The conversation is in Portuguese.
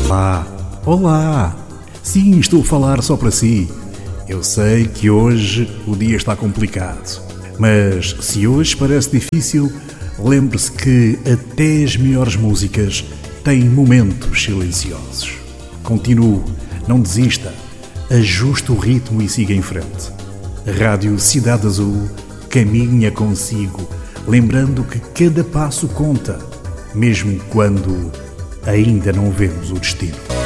Olá, olá! Sim, estou a falar só para si. Eu sei que hoje o dia está complicado, mas se hoje parece difícil, lembre-se que até as melhores músicas têm momentos silenciosos. Continue, não desista, ajuste o ritmo e siga em frente. A Rádio Cidade Azul caminha consigo, lembrando que cada passo conta, mesmo quando ainda não vemos o destino.